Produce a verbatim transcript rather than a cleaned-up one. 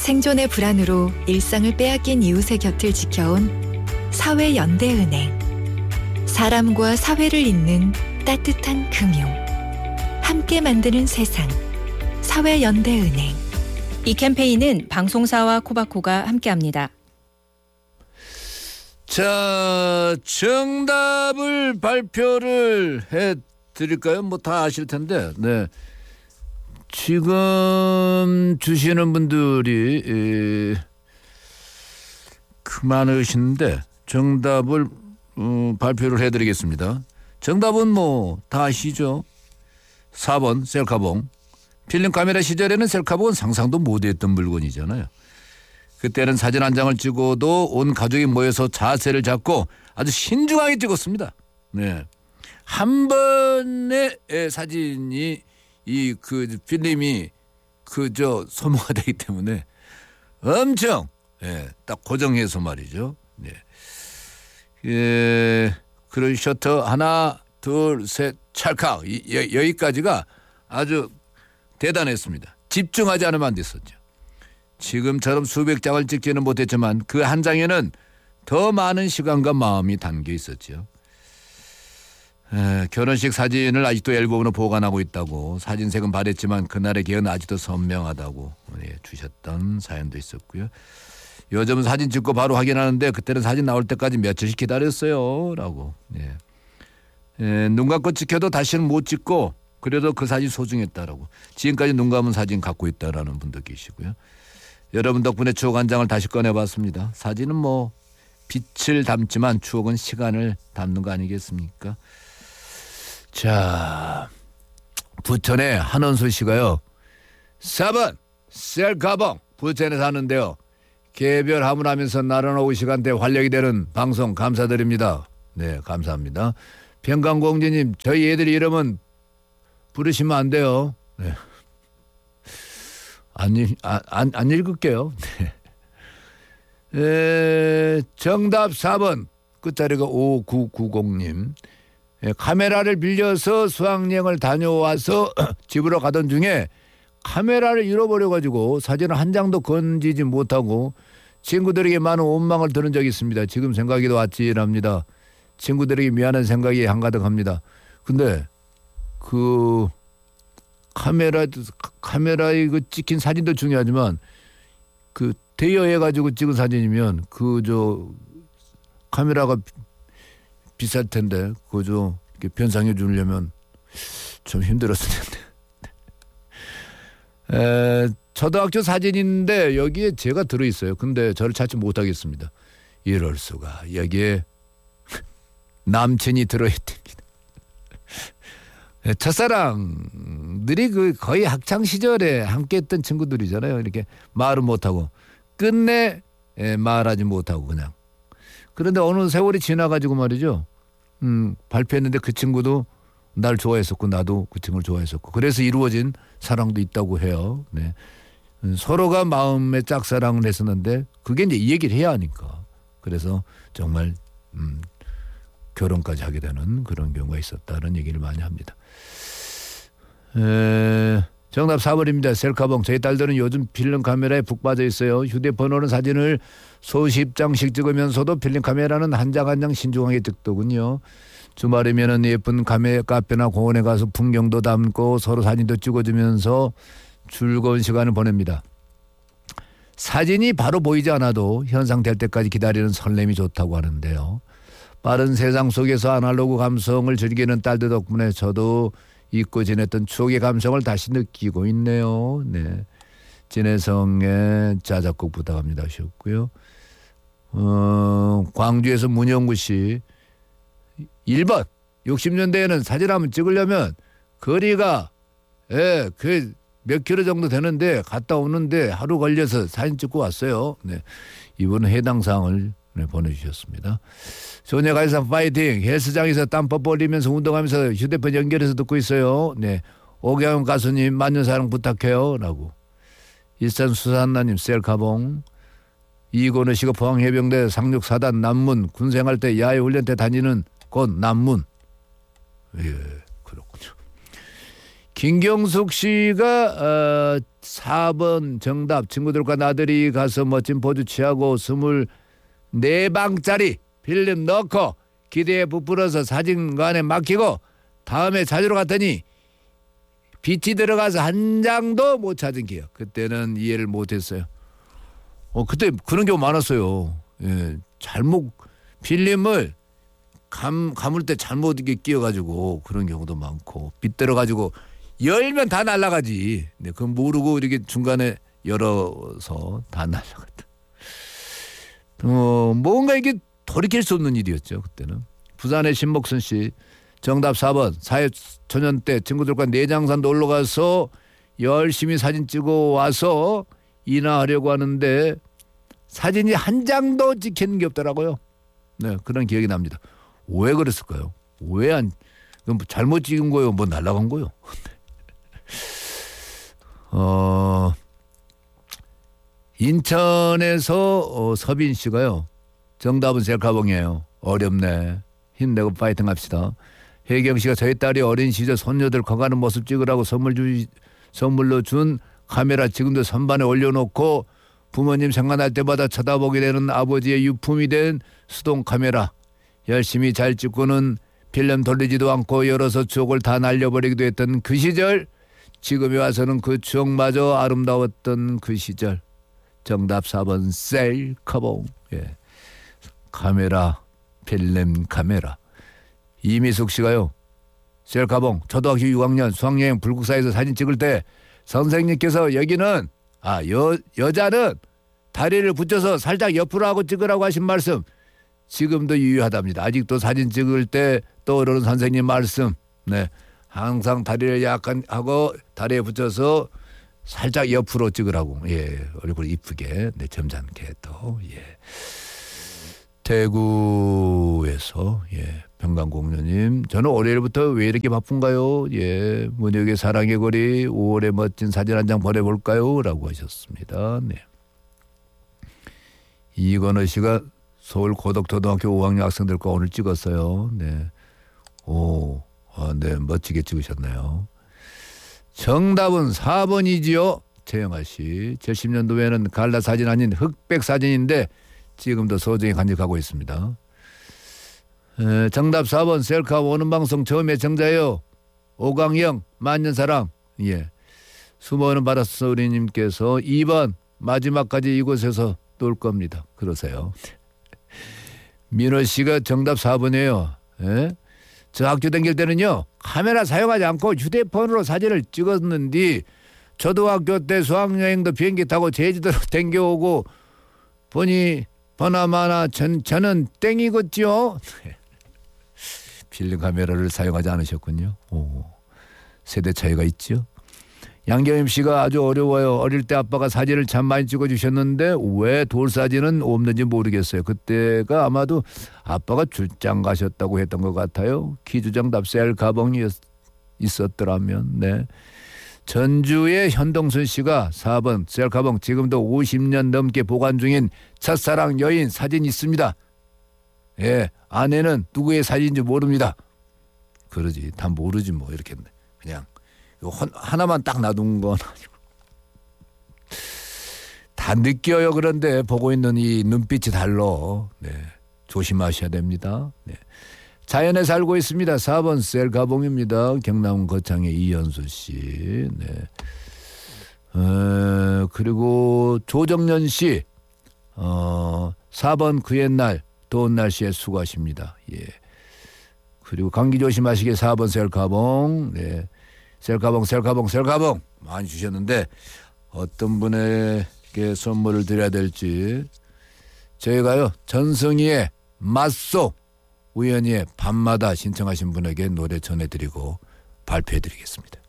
생존의 불안으로 일상을 빼앗긴 이웃의 곁을 지켜온 사회연대은행. 사람과 사회를 잇는 따뜻한 금융. 함께 만드는 세상. 사회연대은행. 이 캠페인은 방송사와 코바코가 함께합니다. 자, 정답을 발표를 해드릴까요? 뭐 다 아실 텐데. 네. 지금 주시는 분들이 에, 많으신데 정답을 어, 발표를 해드리겠습니다. 정답은 뭐 다 아시죠? 사 번 셀카봉. 필름 카메라 시절에는 셀카봉은 상상도 못했던 물건이잖아요. 그때는 사진 한 장을 찍어도 온 가족이 모여서 자세를 잡고 아주 신중하게 찍었습니다. 네. 한 번의 사진이 이 그 필름이 그 저 소모가 되기 때문에 엄청 예, 딱 고정해서 말이죠. 네. 예, 그런 셔터 하나 둘 셋 찰칵 이, 여, 여기까지가 아주 대단했습니다. 집중하지 않으면 안 됐었죠. 지금처럼 수백 장을 찍지는 못했지만 그 한 장에는 더 많은 시간과 마음이 담겨 있었죠. 에, 결혼식 사진을 아직도 앨범으로 보관하고 있다고 사진색은 바랬지만 그날의 기억은 아직도 선명하다고 예, 주셨던 사연도 있었고요. 요즘은 사진 찍고 바로 확인하는데 그때는 사진 나올 때까지 며칠씩 기다렸어요 라고. 예. 에, 눈 감고 찍혀도 다시는 못 찍고 그래도 그 사진 소중했다라고. 지금까지 눈 감은 사진 갖고 있다라는 분도 계시고요. 여러분 덕분에 추억 한 장을 다시 꺼내봤습니다. 사진은 뭐 빛을 담지만 추억은 시간을 담는 거 아니겠습니까? 자, 부천의 한원수 씨가요. 사 번 셀카봉 부천에 사는데요. 개별 하문하면서 나른 오후 시간대 활력이 되는 방송 감사드립니다. 네, 감사합니다. 평강공주님, 저희 애들 이름은 부르시면 안 돼요. 네. 안, 안, 안, 안 읽을게요. 네. 에, 정답 사 번 끝자리가 오구구공님. 에, 카메라를 빌려서 수학여행을 다녀와서 집으로 가던 중에 카메라를 잃어버려가지고 사진을 한 장도 건지지 못하고 친구들에게 많은 원망을 들은 적이 있습니다. 지금 생각이도 아찔합니다. 친구들에게 미안한 생각이 한가득합니다. 근데 그 카메라 카메라에 그 찍힌 사진도 중요하지만 그 대여해가지고 찍은 사진이면 그 저 카메라가 비쌀 텐데 그거 저 이렇게 변상해 주려면 좀 힘들었을 텐데. 에, 초등학교 사진인데 여기에 제가 들어 있어요. 근데 저를 찾지 못하겠습니다. 이럴 수가. 여기에 남친이 들어있답니다. 첫사랑들이 그 거의 학창 시절에 함께했던 친구들이잖아요. 이렇게 말은 못하고 끝내 말하지 못하고 그냥. 그런데 어느 세월이 지나가지고 말이죠. 음, 발표했는데 그 친구도 날 좋아했었고 나도 그 친구를 좋아했었고 그래서 이루어진 사랑도 있다고 해요. 네. 서로가 마음의 짝사랑을 했었는데 그게 이제 이 얘기를 해야 하니까 그래서 정말 음, 결혼까지 하게 되는 그런 경우가 있었다는 얘기를 많이 합니다. 에, 정답 사 번입니다. 셀카봉. 저희 딸들은 요즘 필름 카메라에 푹 빠져 있어요. 휴대폰으로는 사진을 수십 장씩 찍으면서도 필름 카메라는 한 장 한 장 신중하게 찍더군요. 주말이면은 예쁜 카메라 카페나 공원에 가서 풍경도 담고 서로 사진도 찍어주면서 즐거운 시간을 보냅니다. 사진이 바로 보이지 않아도 현상될 때까지 기다리는 설렘이 좋다고 하는데요. 빠른 세상 속에서 아날로그 감성을 즐기는 딸들 덕분에 저도 잊고 지냈던 추억의 감성을 다시 느끼고 있네요. 네, 진혜성의 자작곡 부탁합니다 하셨고요. 어, 광주에서 문영구 씨 일 번 육십 년대에는 사진 한번 찍으려면 거리가 예, 그 몇 킬로 정도 되는데 갔다 오는데 하루 걸려서 사진 찍고 왔어요. 네, 이분은 해당 사항을 네, 보내주셨습니다. 소녀 가요상 파이팅. 헬스장에서 땀 뻘뻘 흘리면서 운동하면서 휴대폰 연결해서 듣고 있어요. 네, 오경영 가수님 만년사랑 부탁해요 라고. 일산 수산나님 셀카봉. 이건우 씨가 포항해병대 상륙사단 남문 군생활 때 야외 훈련 때 다니는 곳 남문. 예, 그렇군요. 김경숙 씨가 어, 사 번 정답 친구들과 나들이 가서 멋진 포즈 취하고 스물네 방짜리 필름 넣고 기대에 부풀어서 사진관에 맡기고 다음에 찾으러 갔더니 빛이 들어가서 한 장도 못 찾은 기억. 그때는 이해를 못했어요. 어 그때 그런 경우 많았어요. 예, 잘못 필름을 감 감을 때 잘못 이게 끼어가지고 그런 경우도 많고 빛 들어가지고 열면 다 날아가지. 네, 그건 모르고 이렇게 중간에 열어서 다 날아갔다. 어 뭔가 이게 돌이킬 수 없는 일이었죠 그때는. 부산의 신목순 씨 정답 사 번 사회초년 때 친구들과 내장산 놀러 가서 열심히 사진 찍어 와서 인화하려고 하는데 사진이 한 장도 찍히는 게 없더라고요. 네, 그런 기억이 납니다. 왜 그랬을까요? 왜 안 잘못 찍은 거요? 뭐 날아간 거요? 어 인천에서 어, 서빈 씨가요. 정답은 셀카봉이에요. 어렵네. 힘내고 파이팅 합시다. 혜경 씨가 저희 딸이 어린 시절 손녀들 커가는 모습 찍으라고 선물 주, 선물로 준 카메라 지금도 선반에 올려놓고 부모님 생각날 때마다 쳐다보게 되는 아버지의 유품이 된 수동 카메라. 열심히 잘 찍고는 필름 돌리지도 않고 열어서 추억을 다 날려버리기도 했던 그 시절. 지금에 와서는 그 추억마저 아름다웠던 그 시절. 정답 사 번 셀카봉. 예. 카메라, 필름 카메라. 이미숙 씨가요. 셀카봉 초등학교 육 학년 수학여행 불국사에서 사진 찍을 때 선생님께서 여기는 아 여, 여자는 다리를 붙여서 살짝 옆으로 하고 찍으라고 하신 말씀 지금도 유효하답니다. 아직도 사진 찍을 때 떠오르는 선생님 말씀. 네, 항상 다리를 약간 하고 다리에 붙여서 살짝 옆으로 찍으라고. 예, 얼굴 이쁘게, 네, 점잖게 또. 예. 대구에서 예, 평강공녀님 저는 월요일부터 왜 이렇게 바쁜가요? 예, 문혁의 사랑의 거리 오월의 멋진 사진 한 장 보내볼까요? 라고 하셨습니다. 네. 이건호 씨가 서울 고덕초등학교 오 학년 학생들과 오늘 찍었어요. 네, 오, 아, 네, 멋지게 찍으셨네요. 정답은 사 번이지요. 최영아 씨. 칠십 년도에는 갈라 사진 아닌 흑백 사진인데 지금도 소중히 간직하고 있습니다. 에, 정답 사 번 셀카 오는 방송 처음 애청자예요. 오강영 만년사랑. 예. 수모는 바닷소 우리님께서 이 번 마지막까지 이곳에서 놀 겁니다. 그러세요. 민호 씨가 정답 사 번이에요. 예? 저 학교 다닐 때는요 카메라 사용하지 않고 휴대폰으로 사진을 찍었는데 초등학교 때 수학여행도 비행기 타고 제주도로 댕겨오고 보니 보나마나 전, 저는 땡이겠지요. 필름 카메라를 사용하지 않으셨군요. 오, 세대 차이가 있죠. 양경임 씨가 아주 어려워요. 어릴 때 아빠가 사진을 참 많이 찍어주셨는데 왜 돌사진은 없는지 모르겠어요. 그때가 아마도 아빠가 출장 가셨다고 했던 것 같아요. 퀴즈정답 셀카봉이 있었더라면. 네. 전주의 현동순 씨가 사 번 셀카봉 지금도 오십 년 넘게 보관 중인 첫사랑 여인 사진 있습니다. 예, 아내는 누구의 사진인지 모릅니다. 그러지, 다 모르지 뭐 이렇게 그냥 하나만 딱 놔둔 건 아니고 다 느껴요. 그런데 보고 있는 이 눈빛이 달러. 네, 조심하셔야 됩니다. 네. 자연에 살고 있습니다. 사 번 셀카봉입니다. 경남 거창의 이현수 씨. 네. 어, 그리고 조정년 씨. 어, 사 번 그 옛날 더운 날씨에 수고하십니다. 예. 그리고 감기 조심하시게 사 번 셀카봉. 네. 셀카봉 셀카봉 셀카봉 많이 주셨는데 어떤 분에게 선물을 드려야 될지 저희가요 전승희의 맞소 우연히의 밤마다 신청하신 분에게 노래 전해드리고 발표해드리겠습니다.